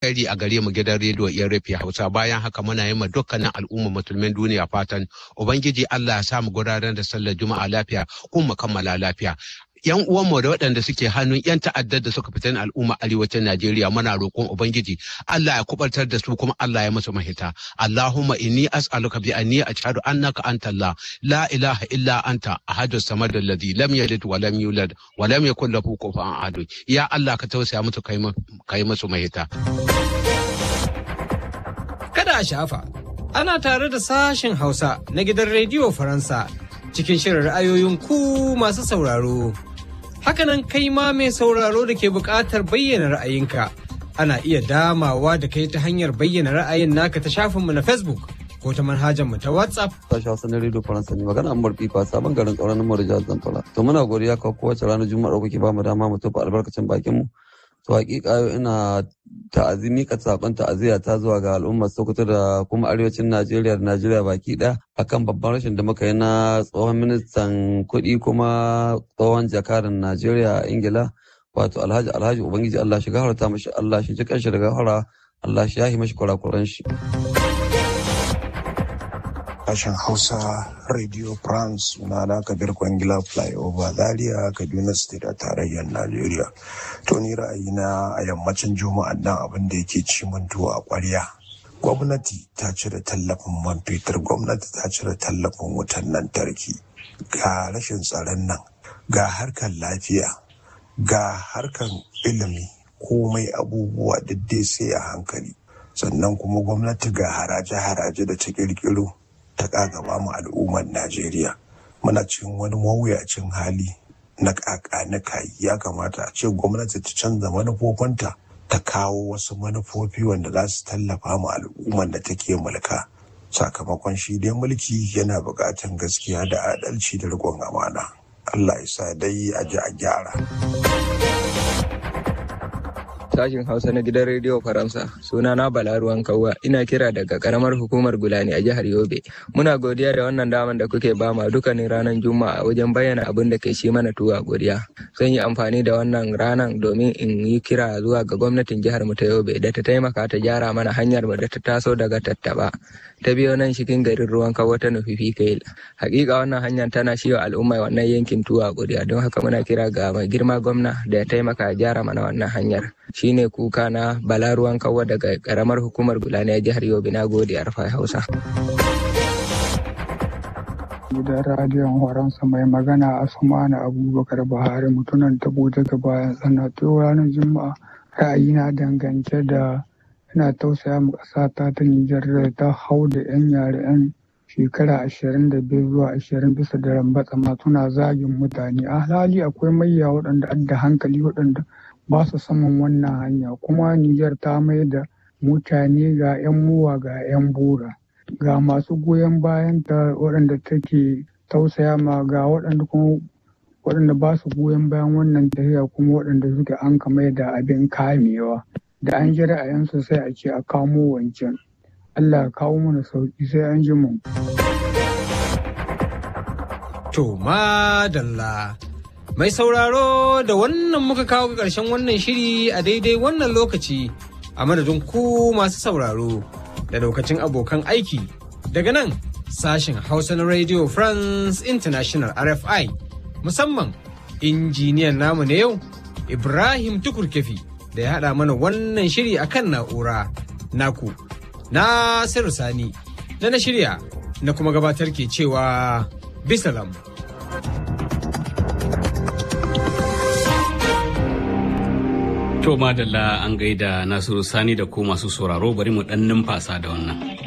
alkhairi a gare mu gidan rediyo RFI Hausa. Bayan haka muna yi ma dukkanin al'umma musulmin duniya fatan Ubangiji Allah ya sa mu gudanar da sallar Juma'a lafiya kuma kammala lafiya. Yan uwanmu da waɗanda suke hannun yan ta'addar da suka fitan al'umma arewacin Najeriya muna roƙon Ubangiji Allah ya kubartar da su kuma Allah ya musu mahita. Allahumma inni as'aluka bi anni ashhadu annaka antallah la ilaha illa anta ahadus samad alladhi lam yalid wa lam yulad wa lam yakul lahu kufuwan ahad. Ya Allah ka tausaya musu kai musu mahita. Kada a shafa. Ana tare da sashen Hausa na gidan Rediyo Faransa cikin shirin ra'ayoyin ku masu sauraro. Hakanan kai ma mai sauraro da ke buƙatar bayyana ra'ayinka. Ana iya damawa da kai ta hanyar bayyana ra'ayin naka ta shafinmu na Facebook ko ta manhajarmu ta WhatsApp. Sashi Hausa na Radio Faransa ne magana Ammar Fifa sabon garin tsaron na Jihar Zamfara. To muna godiya ka kowace ranar Juma'a kuke ba mu dama mu tofa albarkacin bakin mu. To hakika yau ina ta'azimi ka sakon ta'aziyya ta zuwa ga al'ummar Sokoto da kuma arewacin Najeriya da Najeriya baki ɗaya akan babban rashin da muka yi na tsohon ministan kuɗi kuma tsohon jakadan Najeriya a Ingila wato Alhaji Ubangiji Allah shi gafarta mashi Allah shi ji kanshi da gafara Allah shi yahi mashi kurakuran shi. Sashen Hausa Radio France sunana Kabir Kwangila Flyover Zaria Kaduna State a tarayyar Najeriya. To ni ra'ayina a yammacin Juma'a nan abin da yake ci mun tuwo a ƙwarya. Gwamnati ta cire tallafin man fetur, gwamnati ta cire tallafin wutan lantarki. Ga rashin tsaron nan, ga harkar lafiya, ga harkar ilimi, komai abubuwa dai sai a hankali. Sannan kuma gwamnati ga haraje-haraje da ta ƙirƙiro. Ta ƙagaba mu al'ummar Najeriya muna cikin wani mawuyacin hali na ƙaƙanika ya kamata a ce gwamnati ta canza manufofinta ta kawo wasu manufofi wanda za su tallafa mu al'ummar da take mulka sakamakon shi dai mulki yana buƙatar gaskiya da adalci da riƙon amana. Allah ya sa dai a ji a gyara. Sashin Hausa na gidan Rediyo Faransa. Sunana Balaruwan Kawwa. Ina kira daga karamar hukumar Gulani a jihar Yobe. Muna godiya da wannan daman da kuke bama dukkanin ranar Juma'a wajen bayyana abin da ke shi mana tuwa godiya. Zan yi amfani da wannan ranar domin in yi kira zuwa ga gwamnatin jihar mu ta Yobe da ta taimaka ta gyara mana hanyar mu da ta taso daga Tattaba. Ta biyo nan cikin garin Ruwan Kawwa ta nufi Fikail. Hakika wannan hanyar tana shi wa al'umma wannan yankin tuwa godiya don haka muna kira ga mai girma gwamna da ya taimaka gyara mana wannan hanyar. Shine kuka na Balaruwan Kawwa daga karamar hukumar Gulani a jihar Yobe. Na gode RFI Hausa. Gidan radiyon Faransa mai magana Asmanu Abubakar Buhari mutunan tabo daga bayan tsana to ranar Juma'a ra'ayina dangance da ina tausaya mu ƙasa ta Nijar da ta hau da 'yan yare 'yan shekara 25 zuwa 20 bisa da rambatsa ma suna zagin mutane. A hali akwai mayya waɗanda adda hankali waɗanda ba su saman wannan hanya kuma Nijar ta mai da mutane ga 'yan muwa ga 'yan bura ga masu goyon bayan ta waɗanda take tausaya ma ga waɗanda kuma waɗanda ba su goyon bayan wannan tafiya kuma waɗanda suke an kamar da abin kamewa da an ji ra'ayinsu sai a ce a kamo wancan. Allah kawo mana sauki sai an ji mu. To madalla. Mai sauraro da wannan muka kawo ga ƙarshen wannan shiri a daidai wannan lokaci a madadin ku masu sauraro da lokacin abokan aiki daga nan sashen Hausa na Radio France International RFI musamman injiniyan namu na yau Ibrahim Tukurkefi da ya haɗa mana wannan shiri akan na'ura naku Nasiru Sani na shirya na kuma gabatar ke cewa bisalam. To madalla an gaida Nasiru Sani da ko masu sauraro bari mu ɗan numfasa da wannan.